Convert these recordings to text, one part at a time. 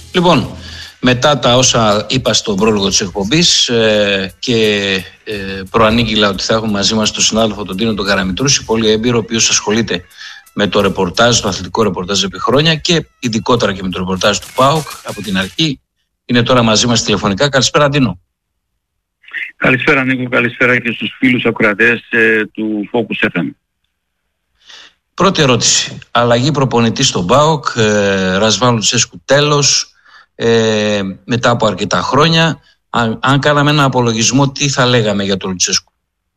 Λοιπόν, μετά τα όσα είπα στον πρόλογο της εκπομπής και προανήγγειλα ότι θα έχουμε μαζί μας τον συνάδελφο τον Τίνο τον Καραμητρούση, πολύ έμπειρο, ο οποίος ασχολείται με το ρεπορτάζ, το αθλητικό ρεπορτάζ επί χρόνια και ειδικότερα και με το ρεπορτάζ του ΠΑΟΚ από την αρχή. Είναι τώρα μαζί μας τηλεφωνικά. Καλησπέρα, Τίνο. Καλησπέρα, Νίκο. Καλησπέρα και στους φίλους ακροατές του Focus FM. Πρώτη ερώτηση. Αλλαγή προπονητή στον ΠΑΟΚ, Ρασβάν Λουτσέσκου τέλος, μετά από αρκετά χρόνια. Αν κάναμε ένα απολογισμό, τι θα λέγαμε για τον Λουτσέσκου?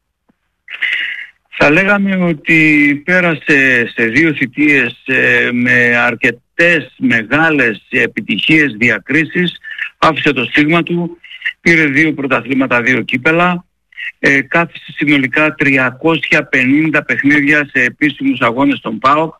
Θα λέγαμε ότι πέρασε σε 2 θητείες με αρκετές μεγάλες επιτυχίες, διακρίσεις, άφησε το στίγμα του, πήρε 2 πρωταθλήματα, 2 κύπελα, κάθισε συνολικά 350 παιχνίδια σε επίσημους αγώνες στον ΠΑΟΚ,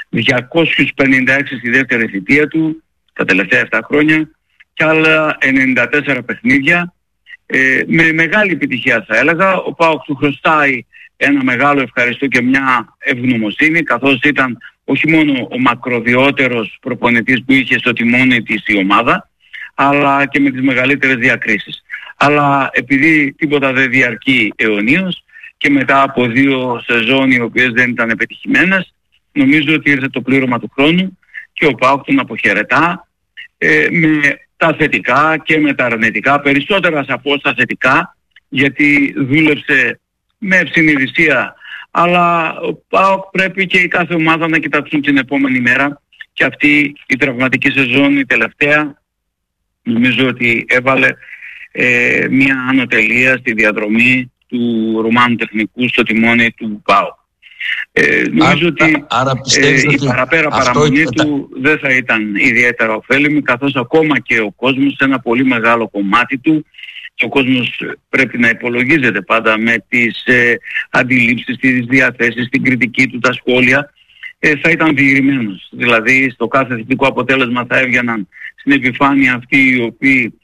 256 στη δεύτερη θητεία του, τα τελευταία 7 χρόνια, και άλλα 94 παιχνίδια, με μεγάλη επιτυχία θα έλεγα. Ο ΠΑΟΚ του χρωστάει ένα μεγάλο ευχαριστώ και μια ευγνωμοσύνη, καθώς ήταν όχι μόνο ο μακροδιότερος προπονητής που είχε στο τιμόνι της η ομάδα, αλλά και με τις μεγαλύτερες διακρίσεις. Αλλά επειδή τίποτα δεν διαρκεί αιωνίως και μετά από 2 σεζόν οι οποίες δεν ήταν επιτυχημένες, νομίζω ότι ήρθε το πλήρωμα του χρόνου και ο ΠΑΟΚ τον αποχαιρετά με τα θετικά και με τα αρνητικά, περισσότερα σαφώς τα θετικά, γιατί δούλεψε με ευσυνειδησία, αλλά ο ΠΑΟΚ πρέπει και η κάθε ομάδα να κοιτάξουν την επόμενη μέρα, και αυτή η τραυματική σεζόν, η τελευταία, νομίζω ότι έβαλε μια ανωτελεία στη διαδρομή του Ρουμάνου τεχνικού στο τιμόνι του ΠΑΟΚ. Νομίζω ότι η παραπέρα παραμονή του δεν θα ήταν ιδιαίτερα ωφέλιμη, καθώς ακόμα και ο κόσμος, ένα πολύ μεγάλο κομμάτι του, και ο κόσμος πρέπει να υπολογίζεται πάντα με τις αντιλήψεις, τις διαθέσεις, την κριτική του, τα σχόλια, θα ήταν διηρημένος. Δηλαδή στο κάθε θετικό αποτέλεσμα θα έβγαιναν στην επιφάνεια αυτοί οι οποίοι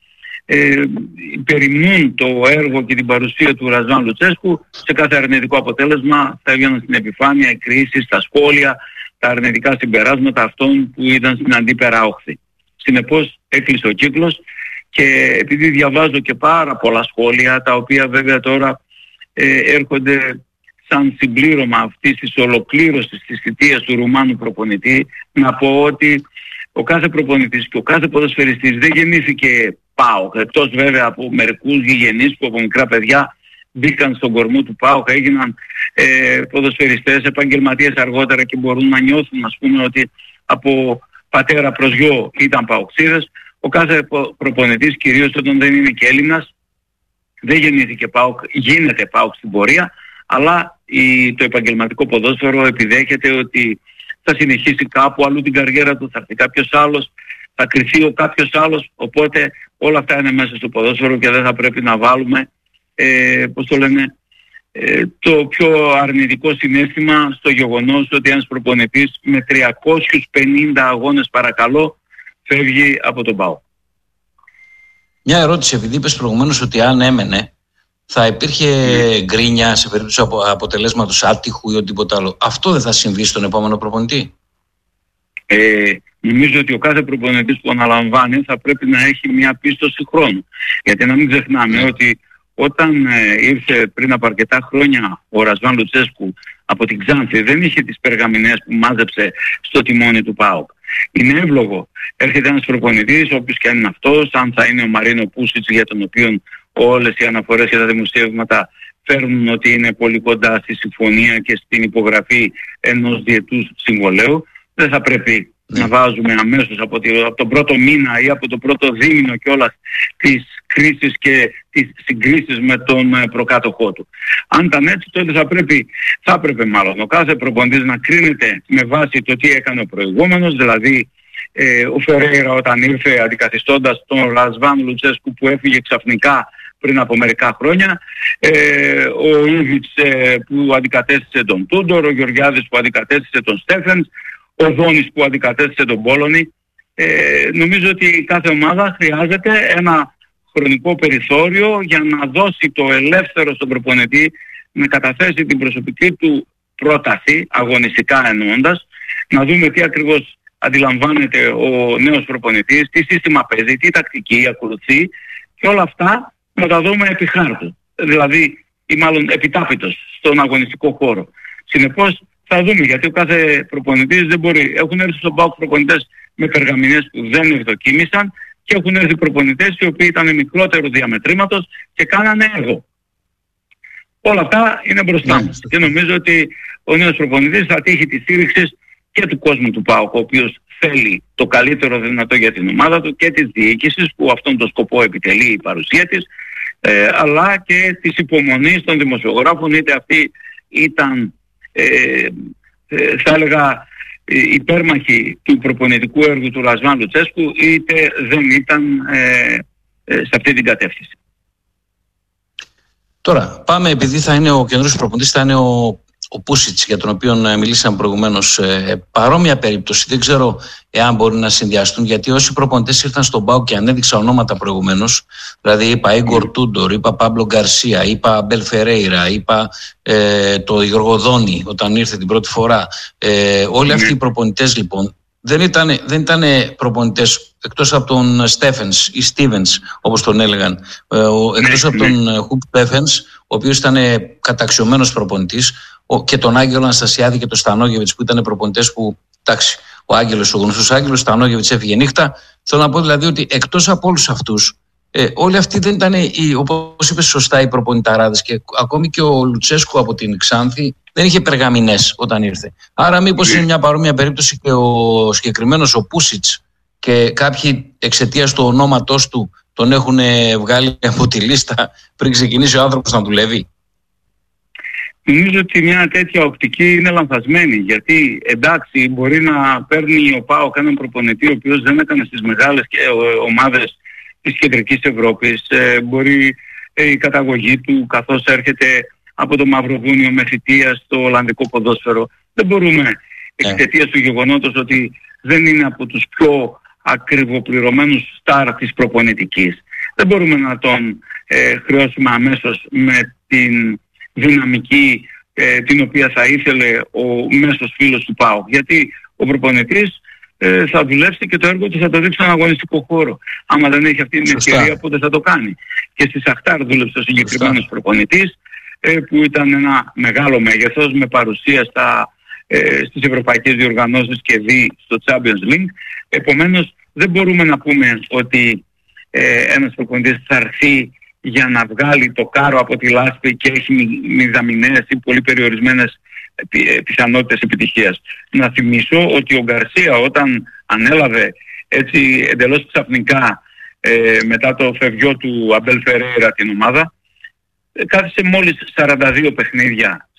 περιμνούν το έργο και την παρουσία του Ρασβάν Λουτσέσκου. Σε κάθε αρνητικό αποτέλεσμα θα έβγαιναν στην επιφάνεια οι κρίσεις, τα σχόλια, τα αρνητικά συμπεράσματα αυτών που ήταν στην αντίπερα όχθη. Συνεπώς έκλεισε ο κύκλος, και επειδή διαβάζω και πάρα πολλά σχόλια, τα οποία βέβαια τώρα έρχονται σαν συμπλήρωμα αυτής της ολοκλήρωσης της θητείας του Ρουμάνου προπονητή, να πω ότι ο κάθε προπονητής και ο κάθε ποδοσφαιριστής δεν γεννήθηκε ΠΑΟΚ, εκτός βέβαια από μερικούς γηγενείς που από μικρά παιδιά μπήκαν στον κορμό του ΠΑΟΚ, έγιναν ποδοσφαιριστές, επαγγελματίες αργότερα και μπορούν να νιώθουν, ας πούμε, ότι από πατέρα προς γιο ήταν ΠΑΟΚσίδες. Ο κάθε προπονητής, κυρίως όταν δεν είναι και Έλληνας, δεν γεννήθηκε ΠΑΟΚ, γίνεται ΠΑΟΚ στην πορεία, αλλά το επαγγελματικό ποδόσφαιρο επιδέχεται ότι θα συνεχίσει κάπου αλλού την καριέρα του, θα έρθει κάποιος άλλος, θα κριθεί ο κάποιος άλλος, οπότε όλα αυτά είναι μέσα στο ποδόσφαιρο και δεν θα πρέπει να βάλουμε το πιο αρνητικό συναίσθημα στο γεγονός ότι ένας προπονητής με 350 αγώνες, παρακαλώ, φεύγει από τον ΠΑΟΚ. Μια ερώτηση, επειδή είπες προηγουμένως ότι αν έμενε θα υπήρχε γκρίνια σε περίπτωση αποτελέσματος άτυχου ή οτιδήποτε άλλο. Αυτό δεν θα συμβεί στον επόμενο προπονητή? Νομίζω ότι ο κάθε προπονητής που αναλαμβάνει θα πρέπει να έχει μια πίστοση χρόνου. Γιατί να μην ξεχνάμε ότι όταν ήρθε πριν από αρκετά χρόνια ο Ρασβάν Λουτσέσκου από την Ξάνθη, δεν είχε τις περγαμηνές που μάζεψε στο τιμόνι του ΠΑΟΚ. Είναι εύλογο. Έρχεται ένας προπονητής, όποιος και αν είναι αυτός, αν θα είναι ο Μαρίνο Πούσιτς, για τον οποίο όλες οι αναφορές και τα δημοσιεύματα φέρνουν ότι είναι πολύ κοντά στη συμφωνία και στην υπογραφή ενός διετούς συμβολαίου, δεν θα πρέπει να βάζουμε αμέσως από τον πρώτο μήνα ή από το πρώτο δίμηνο κιόλας τις κρίσεις και τις συγκρίσεις με τον προκάτοχό του. Αν ήταν έτσι, τότε θα έπρεπε μάλλον ο κάθε προπονητής να κρίνεται με βάση το τι έκανε ο προηγούμενος, δηλαδή ο Φερέιρα όταν ήρθε αντικαθιστώντας τον Ρασβάν Λουτσέσκου που έφυγε ξαφνικά πριν από μερικά χρόνια, ο Ήβιτς που αντικατέστησε τον Τούντορ, ο Γεωργιάδης που αντικατέστησε τον Στέφενς, ο Δόνης που αντικατέστησε τον Πόλωνη. Νομίζω ότι κάθε ομάδα χρειάζεται ένα χρονικό περιθώριο για να δώσει το ελεύθερο στον προπονητή να καταθέσει την προσωπική του πρόταση, αγωνιστικά εννοώντας, να δούμε τι ακριβώς αντιλαμβάνεται ο νέος προπονητής, τι σύστημα παίζει, τι τακτική ακολουθεί, και όλα αυτά να τα δούμε επί χάρτου, δηλαδή ή μάλλον επιτάπητος στον αγωνιστικό χώρο. Συνεπώς θα δούμε, γιατί ο κάθε προπονητής δεν μπορεί. Έχουν έρθει στον ΠΑΟΚ προπονητές με περγαμηνές που δεν ευδοκίμησαν και έχουν έρθει προπονητές οι οποίοι ήταν μικρότερου διαμετρήματος και κάνανε έργο. Όλα αυτά είναι μπροστά μας και νομίζω ότι ο νέος προπονητής θα τύχει τη στήριξη και του κόσμου του ΠΑΟΚ, ο οποίος θέλει το καλύτερο δυνατό για την ομάδα του, και της διοίκησης που αυτόν τον σκοπό επιτελεί η παρουσία της, αλλά και της υπομονής των δημοσιογράφων, είτε αυτοί ήταν θα έλεγα υπέρμαχοι του προπονητικού έργου του Ρασβάν Λουτσέσκου, είτε δεν ήταν σε αυτή την κατεύθυνση. Τώρα πάμε, επειδή θα είναι ο καινούργιος προπονητής, θα είναι ο Πούσιτς, για τον οποίο μιλήσαμε προηγουμένως. Παρόμοια περίπτωση, δεν ξέρω εάν μπορεί να συνδυαστούν, γιατί όσοι προπονητές ήρθαν στον ΠΑΟΚ και ανέδειξα ονόματα προηγουμένως, δηλαδή είπα Ίγκορ Τούντορ, είπα Πάμπλο Γκαρσία, είπα Αμπέλ Φερέιρα, είπα το Γιωργοδόνη όταν ήρθε την πρώτη φορά, όλοι αυτοί οι προπονητές λοιπόν δεν ήταν προπονητές, εκτός από τον Στέφενς ή Στίβενς όπως τον έλεγαν, εκτός από τον Χουκ Στέφενς, ο οποίος ήταν καταξιωμένος προπονητής, και τον Άγγελο Αναστασιάδη και τον Στανόγεβιτς που ήταν προπονητές που, εντάξει, ο Άγγελος, ο γνωστός Άγγελος, Στανόγεβιτς έφυγε νύχτα. Θέλω να πω δηλαδή ότι εκτός από όλους αυτούς, όλοι αυτοί δεν ήταν, όπως είπες σωστά, οι προπονηταράδες, και ακόμη και ο Λουτσέσκου από την Ξάνθη δεν είχε περγαμηνές όταν ήρθε. Άρα μήπως είναι μια παρόμοια περίπτωση και ο συγκεκριμένος ο Πούσιτς, και κάποιοι εξαιτίας του ονόματός του τον έχουν βγάλει από τη λίστα πριν ξεκινήσει ο άνθρωπος να δουλεύει. Νομίζω ότι μια τέτοια οπτική είναι λανθασμένη, γιατί εντάξει μπορεί να παίρνει ο ΠΑΟΚ έναν προπονητή ο οποίος δεν έκανε στις μεγάλες ομάδες της Κεντρικής Ευρώπης, μπορεί η καταγωγή του, καθώς έρχεται από το Μαυροβούνιο με θητεία στο Ολλανδικό ποδόσφαιρο, δεν μπορούμε εξαιτίας του γεγονότος ότι δεν είναι από τους πιο ακριβοπληρωμένους στάρ της προπονητικής, δεν μπορούμε να τον χρεώσουμε αμέσως με την δυναμική την οποία θα ήθελε ο μέσος φίλος του ΠΑΟΚ, γιατί ο προπονητής θα δουλέψει και το έργο του θα το δείξει στον αγωνιστικό χώρο. Άμα δεν έχει αυτή την ευκαιρία, πότε θα το κάνει. Και στη Σαχτάρ δούλεψε ο συγκεκριμένος προπονητής, που ήταν ένα μεγάλο μέγεθος με παρουσία στις ευρωπαϊκές διοργανώσεις και δι στο Champions League. Επομένως δεν μπορούμε να πούμε ότι ένας προπονητής θα έρθει για να βγάλει το κάρο από τη λάσπη και έχει μηδαμινές ή πολύ περιορισμένες πιθανότητες επιτυχίας. Να θυμίσω ότι ο Γκαρσία, όταν ανέλαβε έτσι εντελώς ξαφνικά μετά το φευγιό του Αμπέλ Φερέιρα την ομάδα, κάθισε μόλις 42 παιχνίδια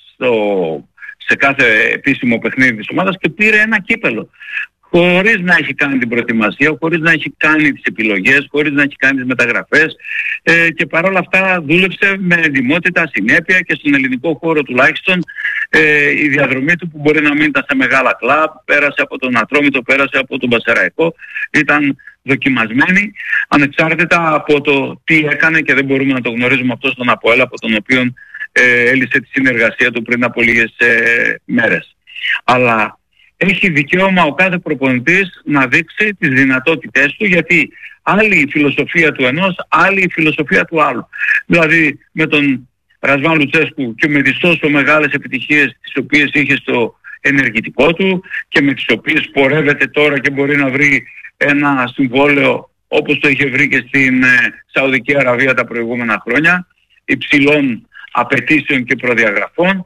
σε κάθε επίσημο παιχνίδι της ομάδας και πήρε ένα κύπελο, χωρίς να έχει κάνει την προετοιμασία, χωρίς να έχει κάνει τις επιλογές, χωρίς να έχει κάνει τις μεταγραφές, και παρόλα αυτά δούλεψε με εντιμότητα, συνέπεια, και στον ελληνικό χώρο τουλάχιστον η διαδρομή του, που μπορεί να μην ήταν σε μεγάλα κλαμπ, πέρασε από τον Ατρόμητο, πέρασε από τον Πασεραϊκό, ήταν δοκιμασμένη, ανεξάρτητα από το τι έκανε, και δεν μπορούμε να το γνωρίζουμε αυτό στον ΑΠΟΕΛ, από τον οποίο έλυσε τη συνεργασία του πριν από λίγες μέρες. Αλλά έχει δικαίωμα ο κάθε προπονητής να δείξει τις δυνατότητές του, γιατί άλλη η φιλοσοφία του ενός, άλλη η φιλοσοφία του άλλου. Δηλαδή με τον Ρασβάν Λουτσέσκου και με τις τόσο μεγάλες επιτυχίες τις οποίες είχε στο ενεργητικό του και με τις οποίες πορεύεται τώρα και μπορεί να βρει ένα συμβόλαιο όπως το είχε βρει και στην Σαουδική Αραβία τα προηγούμενα χρόνια, υψηλών απαιτήσεων και προδιαγραφών,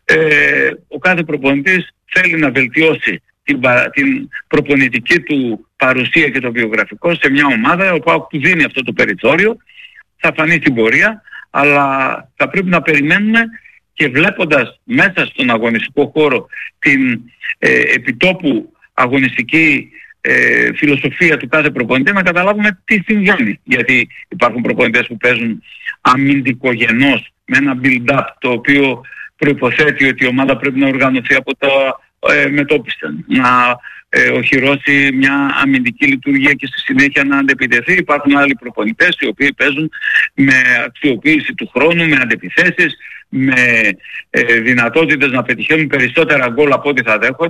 ο κάθε προπονητής θέλει να βελτιώσει την προπονητική του παρουσία και το βιογραφικό σε μια ομάδα. Ο ΠΑΟΚ του δίνει αυτό το περιθώριο, θα φανεί στην πορεία, αλλά θα πρέπει να περιμένουμε, και βλέποντας μέσα στον αγωνιστικό χώρο την επιτόπου αγωνιστική φιλοσοφία του κάθε προπονητή, να καταλάβουμε τι συμβαίνει. Γιατί υπάρχουν προπονητές που παίζουν αμυντικογενώς με ένα build-up, το οποίο προϋποθέτει ότι η ομάδα πρέπει να οργανωθεί από τα μετόπιστα, να οχυρώσει μια αμυντική λειτουργία και στη συνέχεια να αντεπιτεθεί. Υπάρχουν άλλοι προπονητές οι οποίοι παίζουν με αξιοποίηση του χρόνου, με αντεπιθέσεις, με δυνατότητες να πετυχαίνουν περισσότερα γκολ από ό,τι θα δέχονται.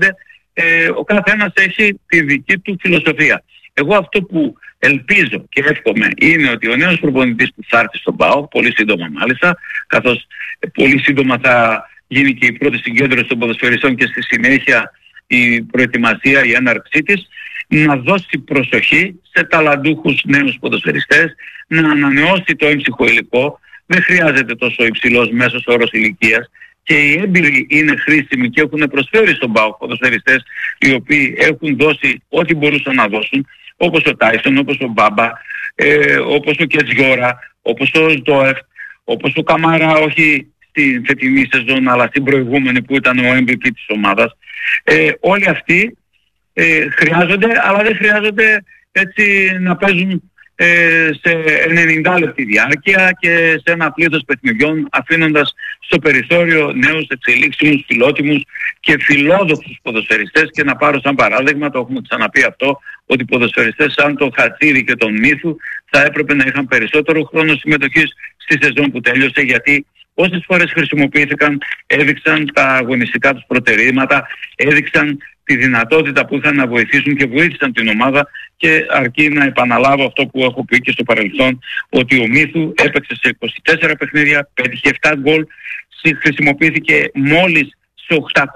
ο καθένας έχει τη δική του φιλοσοφία. Εγώ αυτό που ελπίζω και εύχομαι είναι ότι ο νέος προπονητής που θα έρθει στον ΠΑΟΚ, πολύ σύντομα μάλιστα, καθώς πολύ σύντομα θα γίνει και η πρώτη συγκέντρωση των ποδοσφαιριστών και στη συνέχεια η προετοιμασία, η έναρξή της, να δώσει προσοχή σε ταλαντούχους νέους ποδοσφαιριστές, να ανανεώσει το έμψυχο υλικό. Δεν χρειάζεται τόσο υψηλός μέσος όρος ηλικίας και οι έμπειροι είναι χρήσιμοι και έχουν προσφέρει στον ΠΑΟΚ ποδοσφαιριστές οι οποίοι έχουν δώσει ό,τι μπορούσαν να δώσουν, όπως ο Τάισον, όπως ο Μπάμπα, όπως ο Κετζιόρα, όπως ο Σντόεφ, όπως ο Καμάρα, όχι στην φετινή σεζόν αλλά στην προηγούμενη που ήταν ο MVP της ομάδας. Όλοι αυτοί χρειάζονται, αλλά δεν χρειάζονται έτσι να παίζουν σε 90 λεπτή διάρκεια και σε ένα πλήθος παιχνιδιών, αφήνοντας στο περιθώριο νέους εξελίξιμους, φιλότιμους και φιλόδοξους ποδοσφαιριστές. Και να πάρω σαν παράδειγμα, το έχουμε ξαναπεί αυτό, ότι οι ποδοσφαιριστές σαν τον Χατσίδη και τον Μίθου θα έπρεπε να είχαν περισσότερο χρόνο συμμετοχής στη σεζόν που τέλειωσε, γιατί όσες φορές χρησιμοποιήθηκαν έδειξαν τα αγωνιστικά τους προτερήματα, έδειξαν τη δυνατότητα που είχαν να βοηθήσουν και βοήθησαν την ομάδα. Και αρκεί να επαναλάβω αυτό που έχω πει και στο παρελθόν, ότι ο Μίθου έπαιξε σε 24 παιχνίδια, πέτυχε 7 γκολ, χρησιμοποιήθηκε μόλις σε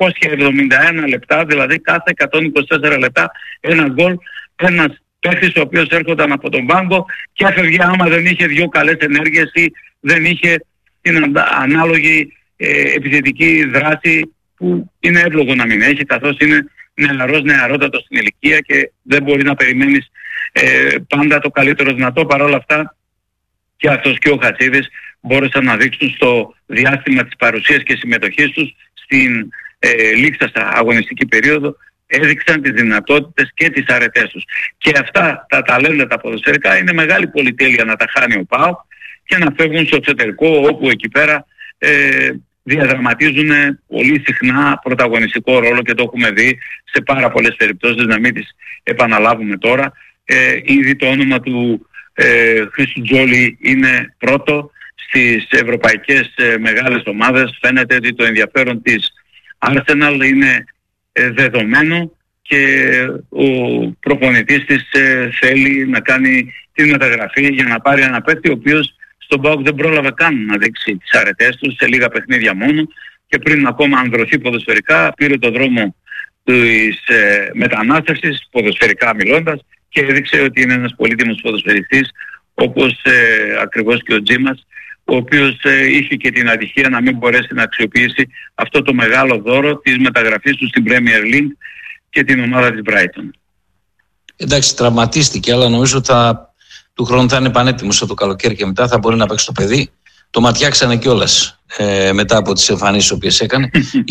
871 λεπτά, δηλαδή κάθε 124 λεπτά ένα γκολ. Ένας παίκτης ο οποίος έρχονταν από τον πάγκο και έφευγε άμα δεν είχε δύο καλές ενέργειες ή δεν είχε την ανάλογη επιθετική δράση που είναι εύλογο να μην έχει, καθώς είναι νεαρότατος στην ηλικία και δεν μπορεί να περιμένεις πάντα το καλύτερο δυνατό. Παρ' όλα αυτά και αυτός και ο Χατσίδης μπόρεσαν να δείξουν στο διάστημα της παρουσίας και συμμετοχής τους στην λήξαστα αγωνιστική περίοδο, έδειξαν τις δυνατότητες και τις αρετές τους. Και αυτά τα ταλέντα τα ποδοσφαιρικά είναι μεγάλη πολυτέλεια να τα χάνει ο ΠΑΟΚ και να φεύγουν στο εξωτερικό, όπου εκεί πέρα διαδραματίζουν πολύ συχνά πρωταγωνιστικό ρόλο και το έχουμε δει σε πάρα πολλές περιπτώσεις, να μην τις επαναλάβουμε τώρα. Ήδη το όνομα του Χρήστου Τζόλι είναι πρώτο στις ευρωπαϊκές μεγάλες ομάδες. Φαίνεται ότι το ενδιαφέρον της Arsenal είναι δεδομένο και ο προπονητής της θέλει να κάνει τη μεταγραφή για να πάρει ένα παίκτη ο οποίος στον ΠΑΟΚ δεν πρόλαβε καν να δείξει τις αρετές του, σε λίγα παιχνίδια μόνο, και πριν ακόμα ανδρωθεί ποδοσφαιρικά πήρε το δρόμο της μετανάστευσης, ποδοσφαιρικά μιλώντας, και έδειξε ότι είναι ένας πολύτιμος ποδοσφαιριστής, όπως ακριβώς και ο Τζίμας, ο οποίος είχε και την ατυχία να μην μπορέσει να αξιοποιήσει αυτό το μεγάλο δώρο της μεταγραφής του στην Premier League και την ομάδα της Brighton. Εντάξει, τραυματίστηκε, αλλά νομίζω ότι του χρόνου θα είναι πανέτοιμος από το καλοκαίρι και μετά θα μπορεί να παίξει το παιδί. Το ματιάξανε κιόλας μετά από τις εμφανίσεις οι οποίες έκανε.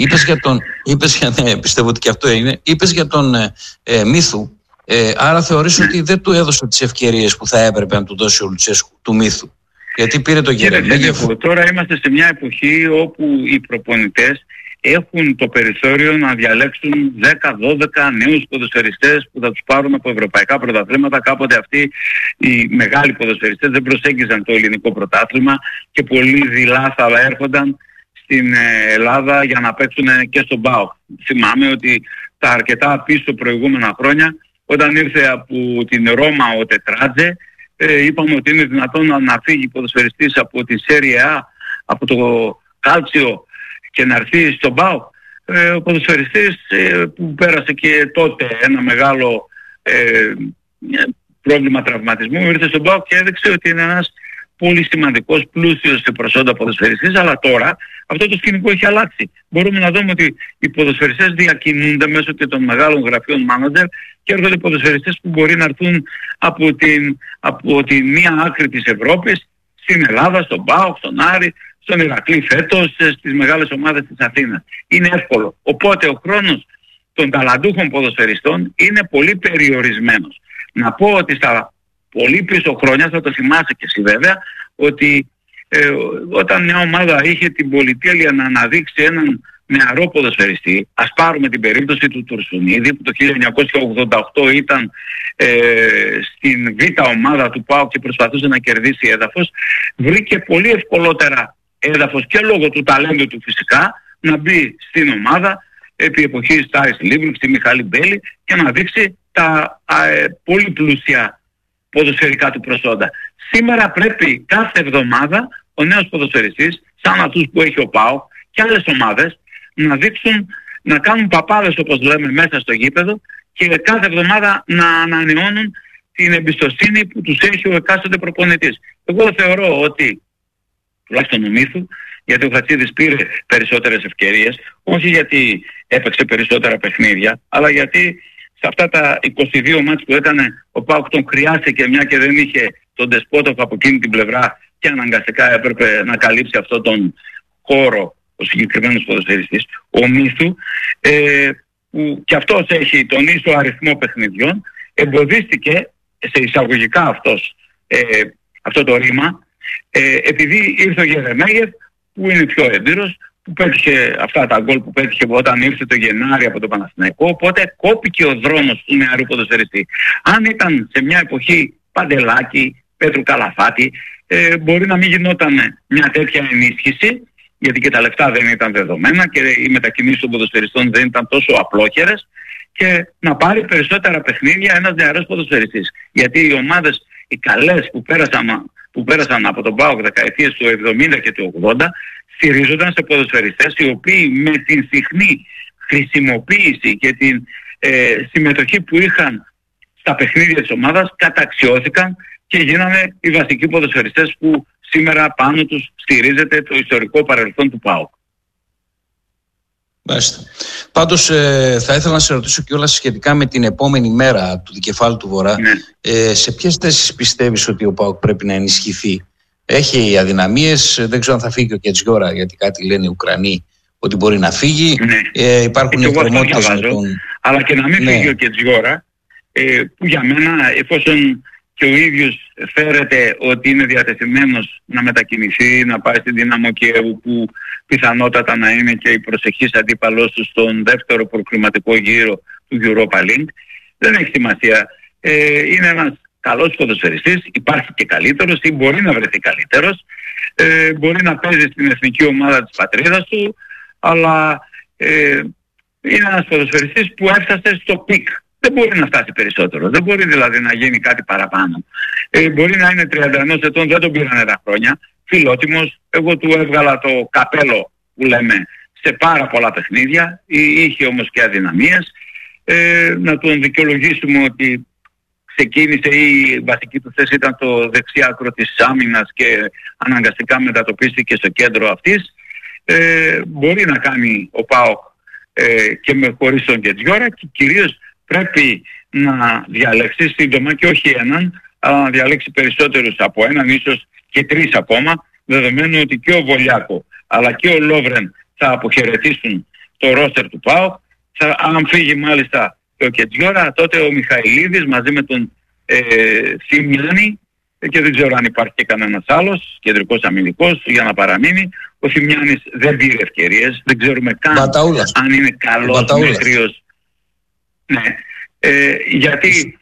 Πιστεύω ότι και αυτό έγινε. Είπες για τον Μίθου. Άρα θεωρείς ότι δεν του έδωσε τις ευκαιρίες που θα έπρεπε να του δώσει ο Λουτσέσκου, του Μίθου? Γιατί πήρε το Γερεμέγεφ. Τώρα είμαστε σε μια εποχή όπου οι προπονητές έχουν το περιθώριο να διαλέξουν 10-12 νέους ποδοσφαιριστές που θα τους πάρουν από ευρωπαϊκά πρωταθλήματα. Κάποτε αυτοί οι μεγάλοι ποδοσφαιριστές δεν προσέγγιζαν το ελληνικό πρωτάθλημα και πολύ δειλά θα έρχονταν στην Ελλάδα για να παίξουν και στον ΠΑΟΚ. Θυμάμαι ότι τα αρκετά πίσω προηγούμενα χρόνια, όταν ήρθε από την Ρώμα ο Τετράτζε, είπαμε ότι είναι δυνατόν να φύγει ποδοσφαιριστής από τη Serie A, από το Κάλτσιο, και να έρθει στον ΠΑΟΚ. Ο ποδοσφαιριστής που πέρασε και τότε ένα μεγάλο πρόβλημα τραυματισμού, ήρθε στον ΠΑΟΚ και έδειξε ότι είναι ένας πολύ σημαντικός, πλούσιος σε προσόντα ποδοσφαιριστής. Αλλά τώρα αυτό το σκηνικό έχει αλλάξει. Μπορούμε να δούμε ότι οι ποδοσφαιριστές διακινούνται μέσω και των μεγάλων γραφείων manager και έρχονται ποδοσφαιριστές που μπορεί να έρθουν από τη μία άκρη της Ευρώπης στην Ελλάδα, στον ΠΑΟΚ, στον Άρη, στον Ηρακλή φέτος, στις μεγάλες ομάδες της Αθήνας. Είναι εύκολο. Οπότε ο χρόνος των ταλαντούχων ποδοσφαιριστών είναι πολύ περιορισμένος. Να πω ότι στα πολύ πίσω χρόνια, θα το θυμάσαι και εσύ βέβαια, ότι όταν μια ομάδα είχε την πολυτέλεια να αναδείξει έναν νεαρό ποδοσφαιριστή, ας πάρουμε την περίπτωση του Τουρσουνίδη που το 1988 ήταν στην β' ομάδα του ΠΑΟΚ και προσπαθούσε να κερδίσει έδαφος, βρήκε πολύ ευκολότερα έδαφος και λόγω του ταλέντου του φυσικά να μπει στην ομάδα επί εποχής Τάρης Λίβρουξ, τη Μιχάλη Μπέλη, και να δείξει τα πολύ πλούσια ποδοσφαιρικά του προσόντα. Σήμερα πρέπει κάθε εβδομάδα ο νέος ποδοσφαιριστής, σαν αυτούς που έχει ο ΠΑΟΚ και άλλες ομάδες, να δείξουν, να κάνουν παπάδες, όπως λέμε, μέσα στο γήπεδο, και κάθε εβδομάδα να ανανεώνουν την εμπιστοσύνη που τους έχει ο εκάστοτε προπονητής. Εγώ θεωρώ ότι, τουλάχιστον ο Μύθου, γιατί ο Χατσίδης πήρε περισσότερες ευκαιρίες, όχι γιατί έπαιξε περισσότερα παιχνίδια, αλλά γιατί σε αυτά τα 22 μάτς που έκανε ο ΠΑΟΚ τον χρειάστηκε, μια και δεν είχε τον Ντεσπότοφ από εκείνη την πλευρά και αναγκαστικά έπρεπε να καλύψει αυτόν τον χώρο ο συγκεκριμένος ποδοσφαιριστής, ο Μύθου, που και αυτός έχει τον ίσο αριθμό παιχνιδιών, εμποδίστηκε σε εισαγωγικά αυτό το ρήμα, επειδή ήρθε ο Γερεμέγεφ, που είναι πιο έμπειρος, που πέτυχε αυτά τα γκολ που πέτυχε όταν ήρθε το Γενάρη από τον Παναθηναϊκό, οπότε κόπηκε ο δρόμος του νεαρού ποδοσφαιριστή. Αν ήταν σε μια εποχή Παντελάκη, Πέτρου Καλαφάτη, μπορεί να μην γινόταν μια τέτοια ενίσχυση, γιατί και τα λεφτά δεν ήταν δεδομένα και οι μετακινήσεις των ποδοσφαιριστών δεν ήταν τόσο απλόχερες, και να πάρει περισσότερα παιχνίδια ένας νεαρός ποδοσφαιριστής. Γιατί οι ομάδες, οι καλές που πέρασαν από τον ΠΑΟΚ δεκαετίες του 70 και του 80, στηρίζονταν σε ποδοσφαιριστές οι οποίοι με την συχνή χρησιμοποίηση και την συμμετοχή που είχαν στα παιχνίδια της ομάδας καταξιώθηκαν και γίνανε οι βασικοί ποδοσφαιριστές που σήμερα πάνω τους στηρίζεται το ιστορικό παρελθόν του ΠΑΟΚ. Μάλιστα. Πάντως θα ήθελα να σε ρωτήσω κιόλας σχετικά με την επόμενη μέρα του Δικεφάλου του Βορρά. Ναι. Σε ποιες θέσεις πιστεύεις ότι ο ΠΑΟΚ πρέπει να ενισχυθεί? Έχει αδυναμίες, δεν ξέρω αν θα φύγει ο Κετζιόρα, γιατί κάτι λένε οι Ουκρανοί ότι μπορεί να φύγει. Ναι. Υπάρχουν εκκρεμότητες με τον... Αλλά και να μην φύγει ο Κετζιόρα, που για μένα, εφόσον και ο ίδιος φέρεται ότι είναι διατεθειμένος να μετακινηθεί, να πάει στην Δύναμο Κιέβου, που πιθανότατα να είναι και η προσεχής αντίπαλός του στον δεύτερο προκριματικό γύρο του Europa League, δεν έχει σημασία. Είναι ένας καλός ποδοσφαιριστής, υπάρχει και καλύτερος ή μπορεί να βρεθεί καλύτερος, μπορεί να παίζει στην εθνική ομάδα της πατρίδας του, αλλά είναι ένας ποδοσφαιριστής που έφτασε στο πικ. Δεν μπορεί να φτάσει περισσότερο. Δεν μπορεί δηλαδή να γίνει κάτι παραπάνω. Μπορεί να είναι 31 ετών, δεν τον πήρανε τα χρόνια. Φιλότιμος, εγώ του έβγαλα το καπέλο που λέμε σε πάρα πολλά παιχνίδια. Είχε όμως και αδυναμίες. Να τον δικαιολογήσουμε ότι ξεκίνησε, η βασική του θέση ήταν το δεξί άκρο της άμυνας και αναγκαστικά μετατοπίστηκε στο κέντρο αυτής. Μπορεί να κάνει ο ΠΑΟΚ και χωρίς τον Κετζιόρα, και κυρίως πρέπει να διαλέξει σύντομα και όχι έναν, αλλά να διαλέξει περισσότερους από έναν, ίσως και 3 ακόμα, δεδομένου ότι και ο Βολιάκο αλλά και ο Λόβρεν θα αποχαιρετήσουν το ρόστερ του ΠΑΟΚ. Αν φύγει μάλιστα ο Κετζιόρα, τότε ο Μιχαηλίδης μαζί με τον Θημιάνη, και δεν ξέρω αν υπάρχει και κανένας άλλος κεντρικός αμυντικός για να παραμείνει. Ο Θημιάνης δεν πήρε ευκαιρίες, δεν ξέρουμε καν αν είναι καλός μέτριος. Ναι, γιατί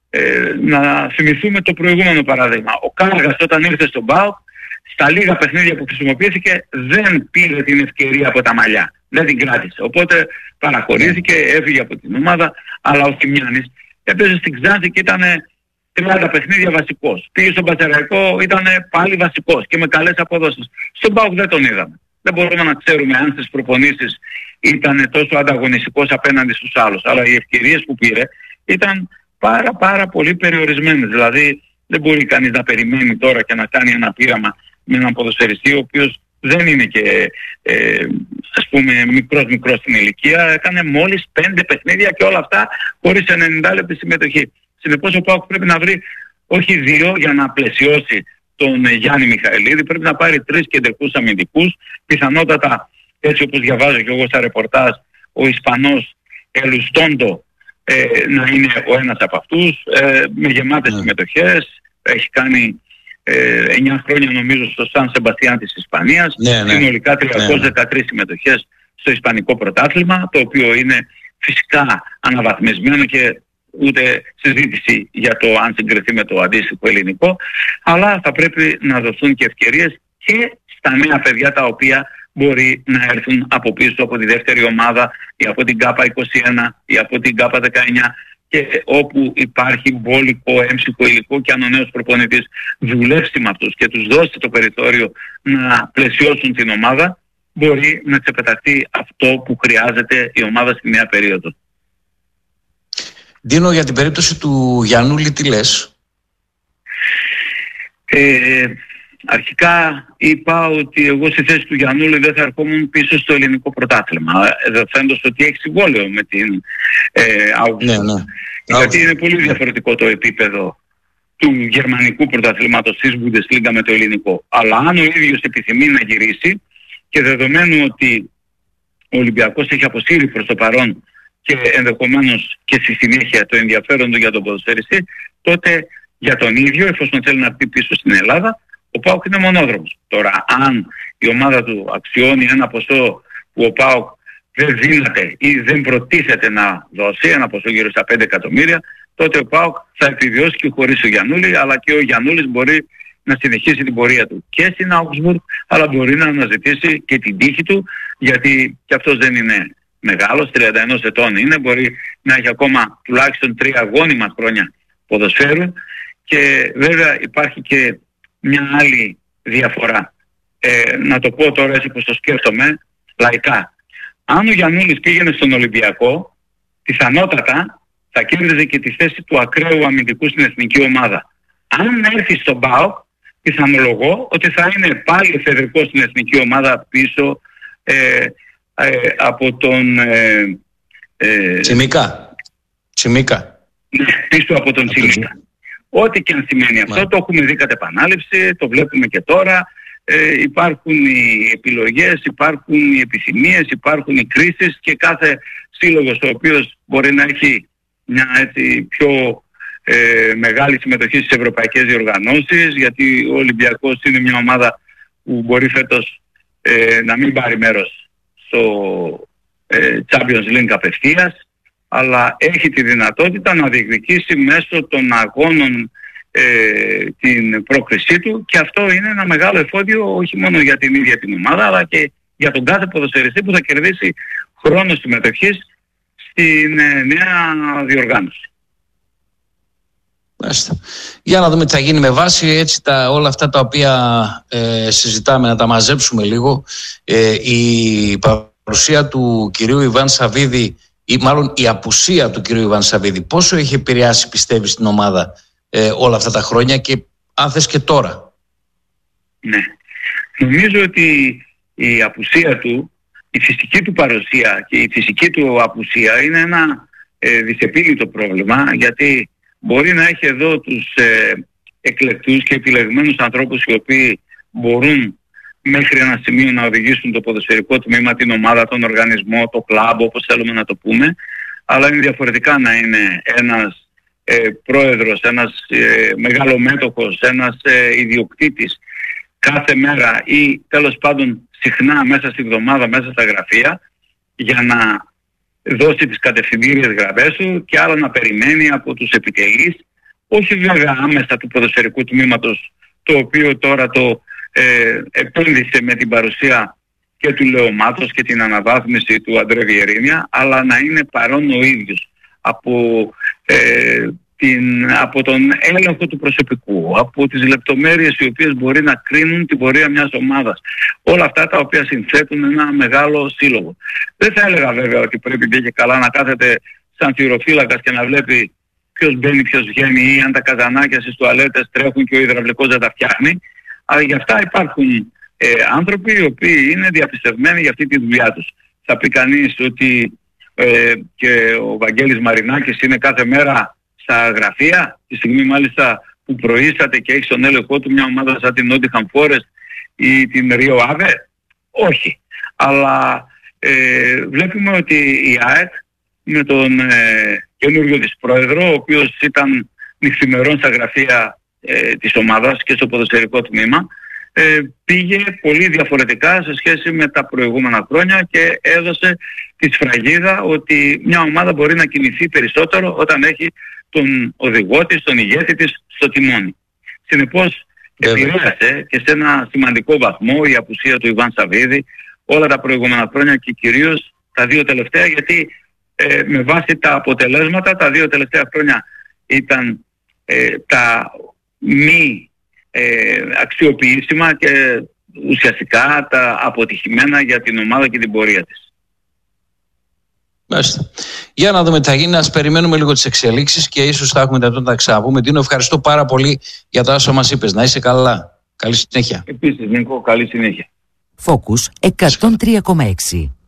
να θυμηθούμε το προηγούμενο παράδειγμα. Ο Κάργας όταν ήρθε στον ΠΑΟΚ, στα λίγα παιχνίδια που χρησιμοποιήθηκε δεν πήρε την ευκαιρία από τα μαλλιά. Δεν την κράτησε. Οπότε παραχωρήθηκε, έφυγε από την ομάδα, αλλά ο Θημιάνης έπαιζε στην Ξάνθη και ήταν 30 παιχνίδια βασικός. Πήγε στον Πατσεραϊκό, ήταν πάλι βασικός και με καλές αποδόσεις. Στον ΠΑΟΚ δεν τον είδαμε. Δεν μπορούμε να ξέρουμε αν στις προπονήσεις ήταν τόσο ανταγωνιστικός απέναντι στους άλλους. Αλλά οι ευκαιρίες που πήρε ήταν πάρα πολύ περιορισμένες. Δηλαδή δεν μπορεί κανείς να περιμένει τώρα και να κάνει ένα πείραμα με έναν ποδοσφαιριστή ο οποίος δεν είναι και ας πούμε μικρός στην ηλικία. Έκανε μόλις 5 παιχνίδια και όλα αυτά χωρίς 90 λεπτή συμμετοχή. Συνεπώς ο ΠΑΟΚ πρέπει να βρει όχι 2 για να πλαισιώσει τον Γιάννη Μιχαηλίδη, πρέπει να πάρει 3 κεντρικούς αμυντικούς, πιθανότατα, έτσι όπως διαβάζω και εγώ στα ρεπορτάζ, ο Ισπανός Ελουστόντο να είναι ο ένας από αυτούς, με γεμάτες συμμετοχές. Έχει κάνει 9 χρόνια νομίζω στο Σαν Σεμπαστιάν της Ισπανίας, συνολικά 313 συμμετοχές στο Ισπανικό πρωτάθλημα, το οποίο είναι φυσικά αναβαθμισμένο και ούτε συζήτηση για το αν συγκριθεί με το αντίστοιχο ελληνικό, αλλά θα πρέπει να δοθούν και ευκαιρίες και στα νέα παιδιά τα οποία μπορεί να έρθουν από πίσω από τη δεύτερη ομάδα ή από την ΚΑΠΑ 21 ή από την ΚΑΠΑ 19, και όπου υπάρχει μπόλικο, έμψυχο υλικό, και αν ο νέος προπονητής δουλέψει με αυτούς και τους δώσει το περιθώριο να πλαισιώσουν την ομάδα, μπορεί να ξεπεταχθεί αυτό που χρειάζεται η ομάδα στη νέα περίοδο. Ντίνο, για την περίπτωση του Γιαννούλη τι λες? Αρχικά είπα ότι εγώ στη θέση του Γιαννούλη δεν θα ερχόμουν πίσω στο ελληνικό πρωτάθλημα, δεδομένως ότι έχει συμβόλαιο με την Augsburg. Ναι. Γιατί είναι πολύ διαφορετικό το επίπεδο του γερμανικού πρωταθλήματος της Bundesliga με το ελληνικό. Αλλά αν ο ίδιος επιθυμεί να γυρίσει, και δεδομένου ότι ο Ολυμπιακός έχει αποσύρει προς το παρόν και ενδεχομένως και στη συνέχεια το ενδιαφέρον του για τον ποδοσφαιριστή, τότε για τον ίδιο, εφόσον θέλει να έρθει πίσω στην Ελλάδα, ο ΠΑΟΚ είναι μονόδρομος. Τώρα, αν η ομάδα του αξιώνει ένα ποσό που ο ΠΑΟΚ δεν δύναται ή δεν προτίθεται να δώσει, ένα ποσό γύρω στα 5 εκατομμύρια, τότε ο ΠΑΟΚ θα επιβιώσει και χωρίς ο Γιαννούλη, αλλά και ο Γιαννούλης μπορεί να συνεχίσει την πορεία του και στην Augsburg, αλλά μπορεί να αναζητήσει και την τύχη του, γιατί και αυτός δεν είναι μεγάλος, 31 ετών είναι, μπορεί να έχει ακόμα τουλάχιστον 3 γόνιμα χρόνια ποδοσφαίρου. Και βέβαια υπάρχει και μια άλλη διαφορά. Να το πω τώρα έτσι πως το σκέφτομαι λαϊκά. Αν ο Γιαννούλης πήγαινε στον Ολυμπιακό, πιθανότατα θα κέρδιζε και τη θέση του ακραίου αμυντικού στην εθνική ομάδα. Αν έρθει στον ΠΑΟΚ, πιθανολογώ ότι θα είναι πάλι εφεδρικός στην εθνική ομάδα πίσω από τον Τσιμίκα. Ναι, πίσω από τον Τσιμίκα. Ό,τι και αν σημαίνει αυτό, το έχουμε δει κατ' επανάληψη, το βλέπουμε και τώρα. Υπάρχουν οι επιλογές, υπάρχουν οι επιθυμίες, υπάρχουν οι κρίσεις, και κάθε σύλλογος ο οποίος μπορεί να έχει μια έτσι πιο μεγάλη συμμετοχή στις ευρωπαϊκές διοργανώσεις, γιατί ο Ολυμπιακός είναι μια ομάδα που μπορεί φέτος να μην πάρει μέρος στο Champions League απευθείας, αλλά έχει τη δυνατότητα να διεκδικήσει μέσω των αγώνων την πρόκρισή του, και αυτό είναι ένα μεγάλο εφόδιο όχι μόνο για την ίδια την ομάδα, αλλά και για τον κάθε ποδοσφαιριστή που θα κερδίσει χρόνο συμμετοχής στην νέα διοργάνωση. Για να δούμε τι θα γίνει με βάση έτσι όλα αυτά τα οποία συζητάμε, να τα μαζέψουμε λίγο. Η παρουσία του κυρίου Ιβάν Σαββίδη, ή μάλλον η απουσία του κυρίου Ιβάν Σαββίδη, πόσο έχει επηρεάσει, πιστεύει, στην ομάδα όλα αυτά τα χρόνια, και αν θες και τώρα? Ναι. Νομίζω ότι η απουσία του, η φυσική του παρουσία και η φυσική του απουσία είναι ένα δυσεπίλητο πρόβλημα, γιατί μπορεί να έχει εδώ τους εκλεκτούς και επιλεγμένους ανθρώπους οι οποίοι μπορούν μέχρι ένα σημείο να οδηγήσουν το ποδοσφαιρικό τμήμα, την ομάδα, τον οργανισμό, το κλαμπ, όπως θέλουμε να το πούμε, αλλά είναι διαφορετικά να είναι ένας πρόεδρος, ένας μεγαλομέτωχος, ένας ιδιοκτήτης κάθε μέρα ή τέλος πάντων συχνά μέσα στη εβδομάδα μέσα στα γραφεία για να δώσει τις κατευθυντήριες γραμμές του, και άλλο να περιμένει από τους επιτελείς, όχι βέβαια άμεσα του ποδοσφαιρικού τμήματος, το οποίο τώρα το επένδυσε με την παρουσία και του Λεωμάτος και την αναβάθμιση του Αντρέ Βιερίνια, αλλά να είναι παρόν ο ίδιος από τον έλεγχο του προσωπικού, από τις λεπτομέρειες οι οποίες μπορεί να κρίνουν την πορεία μιας ομάδας. Όλα αυτά τα οποία συνθέτουν ένα μεγάλο σύλλογο. Δεν θα έλεγα βέβαια ότι πρέπει και καλά να κάθεται σαν θυροφύλακας και να βλέπει ποιος μπαίνει, ποιος βγαίνει, ή αν τα καζανάκια στις τουαλέτες τρέχουν και ο υδραυλικός δεν τα φτιάχνει. Αλλά γι' αυτά υπάρχουν άνθρωποι οι οποίοι είναι διαπιστευμένοι για αυτή τη δουλειά τους. Θα πει κανείς ότι και ο Βαγγέλης Μαρινάκης είναι κάθε μέρα στα γραφεία, τη στιγμή μάλιστα που προείσταται και έχει στον έλεγχό του μια ομάδα σαν την Nottingham Forest ή την Rio Ave? Όχι. Αλλά βλέπουμε ότι η ΑΕΚ με τον καινούριο της πρόεδρο, ο οποίος ήταν νυχθημερών στα γραφεία της ομάδας και στο ποδοσφαιρικό τμήμα, πήγε πολύ διαφορετικά σε σχέση με τα προηγούμενα χρόνια και έδωσε τη σφραγίδα ότι μια ομάδα μπορεί να κινηθεί περισσότερο όταν έχει τον οδηγό της, τον ηγέτη της στο τιμόνι. Συνεπώς επηρέασε και σε ένα σημαντικό βαθμό η απουσία του Ιβάν Σαββίδη, όλα τα προηγούμενα χρόνια και κυρίως τα 2 τελευταία, γιατί με βάση τα αποτελέσματα τα 2 τελευταία χρόνια ήταν τα μη αξιοποιήσιμα και ουσιαστικά τα αποτυχημένα για την ομάδα και την πορεία της. Μάλιστα. Για να δούμε τι θα γίνει, ας περιμένουμε λίγο τις εξελίξεις και ίσως θα έχουμε δυνατόν να τα ξαναπούμε. Τίνο, ευχαριστώ πάρα πολύ για τα όσα μας είπες. Να είσαι καλά. Καλή συνέχεια. Επίσης, Νίκο, καλή συνέχεια. Focus 103,6.